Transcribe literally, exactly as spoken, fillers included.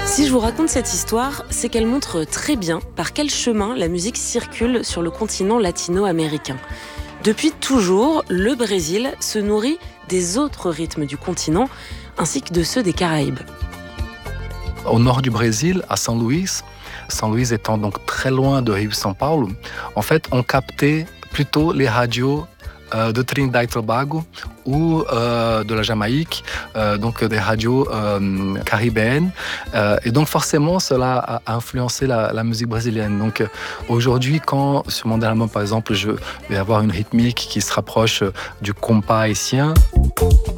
Si je vous raconte cette histoire, c'est qu'elle montre très bien par quel chemin la musique circule sur le continent latino-américain. Depuis toujours, le Brésil se nourrit des autres rythmes du continent, ainsi que de ceux des Caraïbes. Au nord du Brésil, à São Luís, São Luís étant donc très loin de Rio-São Paulo, en fait, on captait plutôt les radios euh, de Trinidad et Tobago ou euh, de la Jamaïque, euh, donc des radios euh, caribéennes. Euh, et donc forcément, cela a influencé la, la musique brésilienne. Donc euh, aujourd'hui, quand sur mon dernier album, par exemple, je vais avoir une rythmique qui se rapproche du compas haïtien,